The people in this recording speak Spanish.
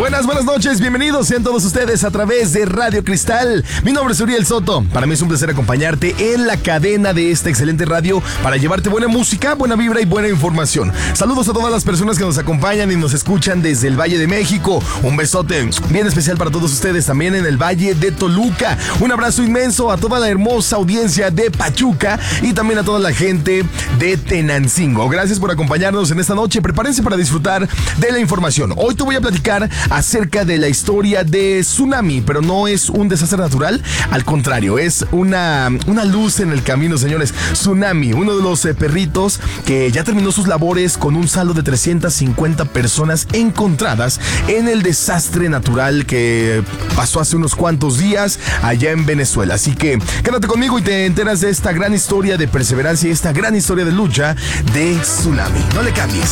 Buenas noches, bienvenidos sean todos ustedes a través de Radio Cristal. Mi nombre es Uriel Soto, para mí es un placer acompañarte en la cadena de esta excelente radio para llevarte buena música, buena vibra y buena información. Saludos a todas las personas que nos acompañan y nos escuchan desde el Valle de México. Un besote bien especial para todos ustedes también en el Valle de Toluca. Un abrazo inmenso a toda la hermosa audiencia de Pachuca y también a toda la gente de Tenancingo. Gracias por acompañarnos en esta noche. Prepárense para disfrutar de la información. Hoy te voy a platicar acerca de la historia de Tsunami, pero no es un desastre natural, al contrario, es una luz en el camino, señores. Tsunami, uno de los perritos que ya terminó sus labores con un saldo de 350 personas encontradas en el desastre natural que pasó hace unos cuantos días allá en Venezuela. Así que quédate conmigo y te enteras de esta gran historia de perseverancia y esta gran historia de lucha de Tsunami. No le cambies.